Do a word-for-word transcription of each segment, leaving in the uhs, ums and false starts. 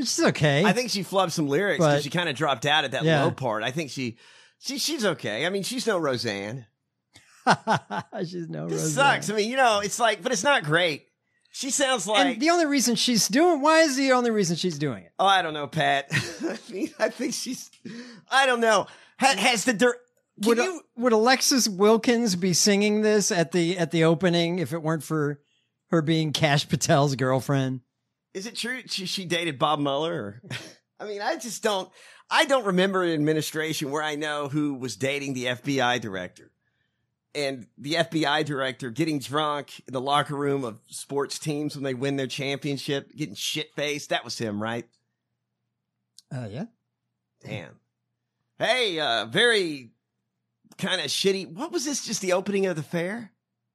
which is okay. I think she flubbed some lyrics But- because she kind of dropped out at that Yeah. low part. I think she, she, she's okay. I mean, she's no Roseanne. She's no This Roseanne. sucks. I mean, you know, it's like, but it's not great. She sounds like. And the only reason she's doing, why is the only reason she's doing it? Oh, I don't know, Pat. I mean, I think she's. I don't know. Ha, has the dirt? Would, You, would Alexis Wilkins be singing this at the at the opening if it weren't for her being Kash Patel's girlfriend? is it true she, she dated Bob Mueller? Or, I mean, I just don't. I don't remember an administration where I know who was dating the F B I director. And the F B I director getting drunk in the locker room of sports teams when they win their championship, getting shit-faced. That was him, right? Uh, yeah. Damn. Hey, uh, very kind of shitty. What was this? Just the opening of the fair?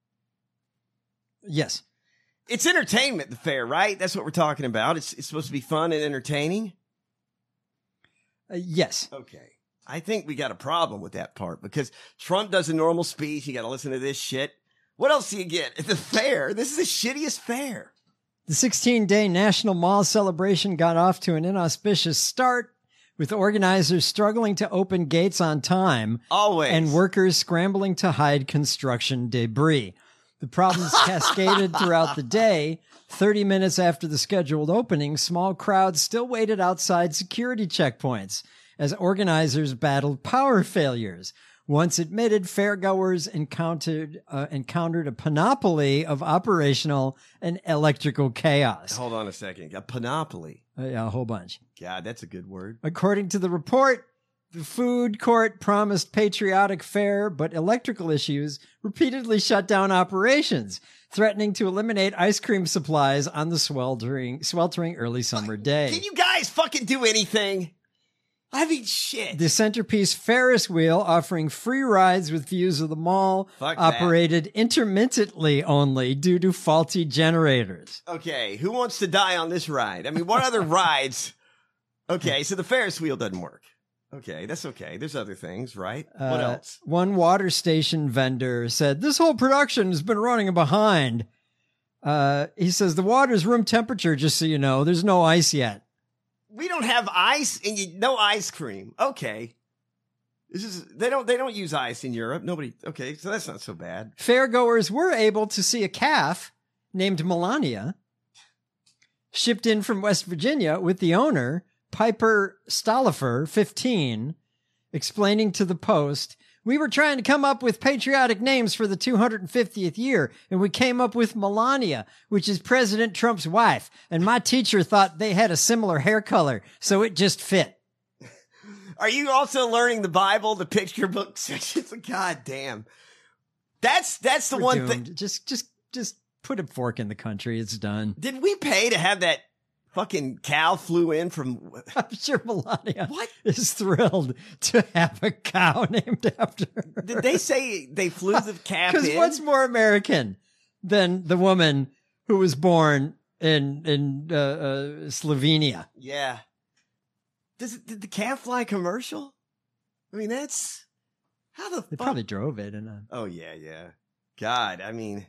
Yes. It's entertainment, the fair, right? That's what we're talking about. It's, it's supposed to be fun and entertaining. Uh, yes. Okay. I think we got a problem with that part because Trump does a normal speech. You got to listen to this shit. What else do you get at the fair? This is the shittiest fair. The sixteen-day National Mall celebration got off to an inauspicious start, with organizers struggling to open gates on time. Always. And workers scrambling to hide construction debris. The problems cascaded throughout the day. thirty minutes after the scheduled opening, small crowds still waited outside security checkpoints as organizers battled power failures. Once admitted, fairgoers encountered uh, encountered a panoply of operational and electrical chaos. Hold on a second. A panoply. Uh, yeah, a whole bunch. God, that's a good word. According to the report, the food court promised patriotic fare, but electrical issues repeatedly shut down operations, threatening to eliminate ice cream supplies on the sweltering, sweltering early summer day. Can you guys fucking do anything? I mean, shit. The centerpiece Ferris wheel, offering free rides with views of the mall, Fuck that. operated intermittently only due to faulty generators. Okay, who wants to die on this ride? I mean, what other rides? Okay, so the Ferris wheel doesn't work. Okay, that's okay. There's other things, right? What Uh, else? One water station vendor said, this whole production has been running behind. Uh, he says, the water's room temperature, just so you know. There's no ice yet. We don't have ice and you, no ice cream. Okay. This is, they don't, they don't use ice in Europe. Nobody. Okay. So that's not so bad. Fairgoers were able to see a calf named Melania shipped in from West Virginia with the owner, Piper Stollifer, fifteen, explaining to the Post, we were trying to come up with patriotic names for the two hundred fiftieth year, and we came up with Melania, which is President Trump's wife, and my teacher thought they had a similar hair color, so it just fit. Are you also learning the Bible, the picture book sections? God damn. That's, that's the We're one doomed. thing. Just, just, just put a fork in the country. It's done. Did we pay to have that fucking cow flew in from? I'm sure Melania What? is thrilled to have a cow named after her. Did they say they flew the calf Because in? what's more American than the woman who was born in in uh, uh, Slovenia? Yeah. Does it, did the calf fly commercial? I mean, that's how the They fuck? probably drove it. In a, Oh yeah, yeah. God, I mean.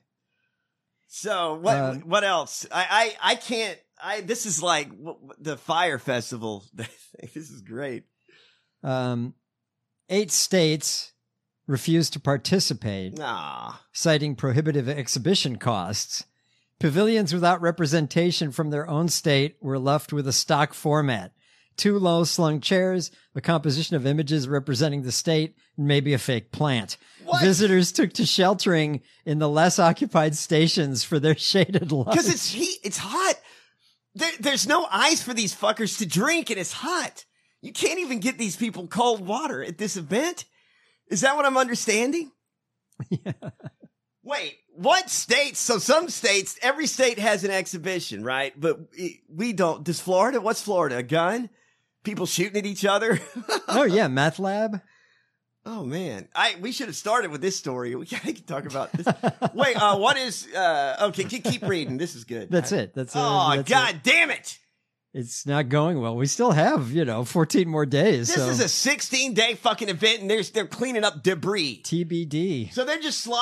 So what? Uh, what else? I, I I can't. I this is like w- the Fire Festival. This is great. um, eight states refused to participate, Nah. citing prohibitive exhibition costs. Pavilions without representation from their own state were left with a stock format. Two low-slung chairs, a composition of images representing the state, and maybe a fake plant. What? Visitors took to sheltering in the less occupied stations for their shaded lunch. Because it's heat. It's hot. There, there's no ice for these fuckers to drink, and it's hot. You can't even get these people cold water at this event. Is that what I'm understanding? Yeah. Wait, what states? So some states, every state has an exhibition, right? But we don't. Does Florida? What's Florida? A gun? People shooting at each other? Oh yeah, meth lab. Oh man, I we should have started with this story. We can talk about this. Wait, uh, what is? Uh, okay, keep, keep reading. This is good. That's I, it. That's Oh that's God it. damn it! It's not going well. We still have, you know, fourteen more days. This so is a sixteen day fucking event, and they're they're cleaning up debris. T B D. So they're just sliding.